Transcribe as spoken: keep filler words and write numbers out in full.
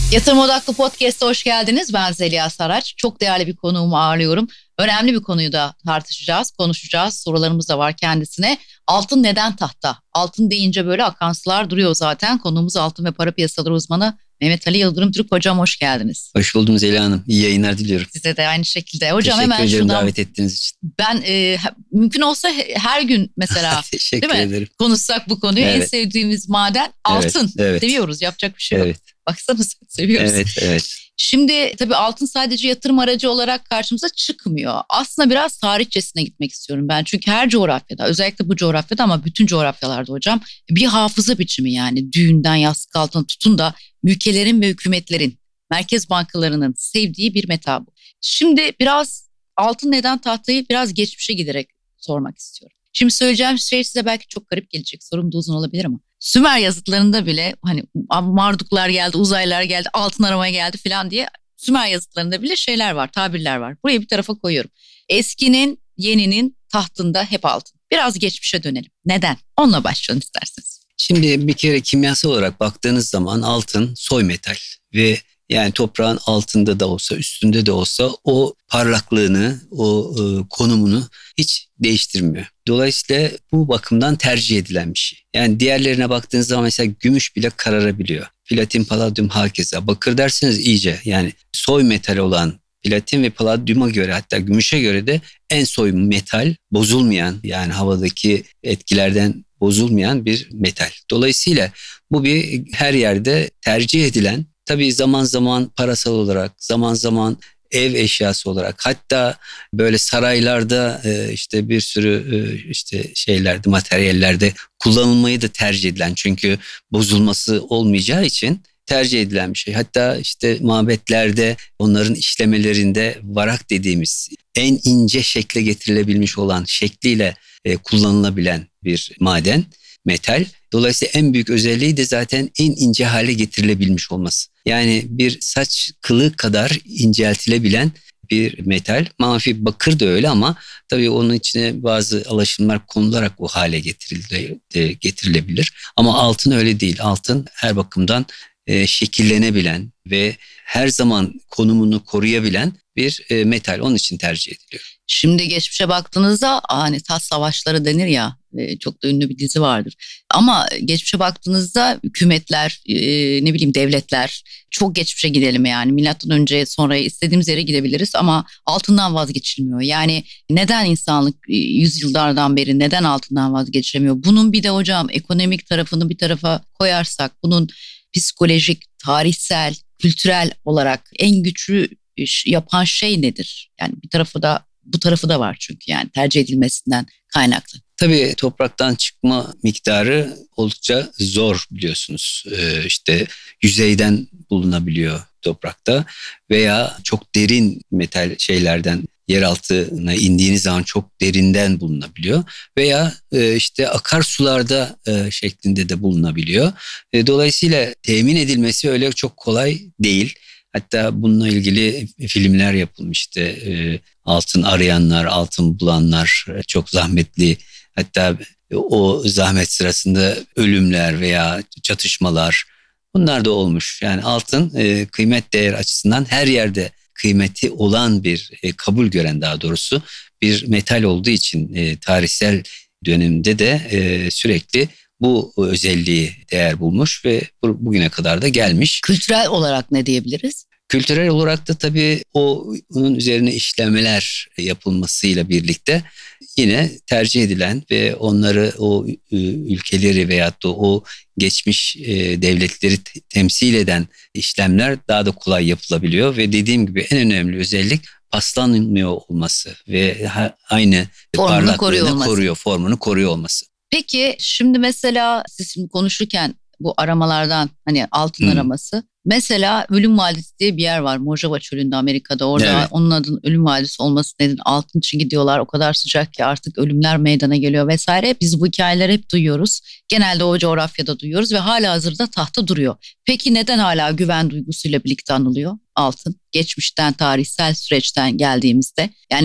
Yatırım Odaklı Podcast'a hoş geldiniz. Ben Zeliha Saraç. Çok değerli bir konuğumu ağırlıyorum. Önemli bir konuyu da tartışacağız, konuşacağız. Sorularımız da var kendisine. Altın neden tahta? Altın deyince böyle akan sular duruyor zaten. Konuğumuz altın ve para piyasaları uzmanı Mehmet Ali Yıldırım Türk. Hocam hoş geldiniz. Hoş buldum Zeliha Hanım. İyi yayınlar diliyorum. Size de aynı şekilde. Hocam Teşekkür hemen ederim şuradan, davet ettiğiniz için. ben e, mümkün olsa her gün mesela Teşekkür değil mi? ederim. Konuşsak bu konuyu. En Evet. sevdiğimiz maden altın. Evet, evet. Seviyoruz, yapacak bir şey yok. Evet, Baksanıza seviyoruz. evet, evet. Şimdi tabii altın sadece yatırım aracı olarak karşımıza çıkmıyor. Aslında biraz tarihçesine gitmek istiyorum ben. Çünkü her coğrafyada, özellikle bu coğrafyada ama bütün coğrafyalarda hocam bir hafıza biçimi, yani düğünden yastık altına tutun da ülkelerin ve hükümetlerin, merkez bankalarının sevdiği bir meta bu. Şimdi biraz altın neden tahtayı biraz geçmişe giderek sormak istiyorum. Şimdi söyleyeceğim şey size belki çok garip gelecek. Sorum da uzun olabilir ama. Sümer yazıtlarında bile hani Marduklar geldi, uzaylılar geldi, altın aramaya geldi falan diye Sümer yazıtlarında bile şeyler var, tabirler var. Burayı bir tarafa koyuyorum. Eskinin, yeninin tahtında hep altın. Biraz geçmişe dönelim. Neden? Onunla başlayalım isterseniz. Şimdi bir kere kimyasal olarak baktığınız zaman altın soy metal ve yani toprağın altında da olsa üstünde de olsa o parlaklığını, o e, konumunu hiç değiştirmiyor. Dolayısıyla bu bakımdan tercih edilen bir şey. Yani diğerlerine baktığınız zaman mesela gümüş bile kararabiliyor. Platin, paladyum hakeza. Bakır derseniz iyice, yani soy metal olan platin ve paladyuma göre, hatta gümüşe göre de en soy metal, bozulmayan, yani havadaki etkilerden bozulmayan bir metal. Dolayısıyla bu bir her yerde tercih edilen, tabii zaman zaman parasal olarak, zaman zaman ev eşyası olarak, hatta böyle saraylarda e, işte bir sürü e, işte şeylerde, materyallerde kullanılmayı da tercih edilen, çünkü bozulması olmayacağı için tercih edilen bir şey. Hatta işte mabetlerde, onların işlemelerinde varak dediğimiz en ince şekle getirilebilmiş olan şekliyle e, kullanılabilen bir maden, metal. Dolayısıyla en büyük özelliği de zaten en ince hale getirilebilmiş olması. Yani bir saç kılı kadar inceltilebilen bir metal. Mafi bakır da öyle ama tabii onun içine bazı alaşımlar konularak o hale getirile, getirilebilir. Ama altın öyle değil. Altın her bakımdan e, şekillenebilen ve her zaman konumunu koruyabilen bir e, metal. Onun için tercih ediliyor. Şimdi geçmişe baktığınızda hani taht savaşları denir ya, e, çok da ünlü bir dizi vardır. Ama geçmişe baktığınızda hükümetler, e, ne bileyim devletler, çok geçmişe gidelim yani milattan önce sonraya istediğimiz yere gidebiliriz ama altından vazgeçilmiyor. Yani neden insanlık e, yüzyıllardan beri neden altından vazgeçemiyor? Bunun bir de hocam ekonomik tarafını bir tarafa koyarsak, bunun psikolojik, tarihsel, kültürel olarak en güçlü iş yapan şey nedir? Yani bir tarafı da bu tarafı da var çünkü, yani tercih edilmesinden kaynaklı. Tabii topraktan çıkma miktarı oldukça zor, biliyorsunuz. Ee, işte yüzeyden bulunabiliyor toprakta veya çok derin metal şeylerden, yer altına indiğiniz zaman çok derinden bulunabiliyor veya e, işte akarsularda e, şeklinde de bulunabiliyor. E, dolayısıyla temin edilmesi öyle çok kolay değil. Hatta bununla ilgili filmler yapılmıştı. E, altın arayanlar, altın bulanlar, e, çok zahmetli. Hatta o zahmet sırasında ölümler veya çatışmalar, bunlar da olmuş. Yani altın e, kıymet değer açısından her yerde kıymeti olan bir, e, kabul gören daha doğrusu bir metal olduğu için e, tarihsel dönemde de e, sürekli bu özelliği değer bulmuş ve bugüne kadar da gelmiş. Kültürel olarak ne diyebiliriz? Kültürel olarak da tabii o, onun üzerine işlemeler yapılmasıyla birlikte yine tercih edilen ve onları, o ülkeleri veyahut da o geçmiş devletleri temsil eden işlemler daha da kolay yapılabiliyor ve dediğim gibi en önemli özellik paslanmıyor olması ve aynı Formunu parlaklığını koruyor olması. koruyor, formunu koruyor olması. Peki şimdi mesela siz şimdi konuşurken bu aramalardan, hani altın Hmm. araması. Mesela Ölüm Vadisi diye bir yer var Mojave Çölü'nde, Amerika'da. Orada Evet. onun adının Ölüm Vadisi olması nedeni altın için gidiyorlar. O kadar sıcak ki artık ölümler meydana geliyor vesaire. Biz bu hikayeleri hep duyuyoruz. Genelde o coğrafyada duyuyoruz ve hala hazırda tahta duruyor. Peki neden hala güven duygusuyla birlikte anılıyor altın? Geçmişten, tarihsel süreçten geldiğimizde. Yani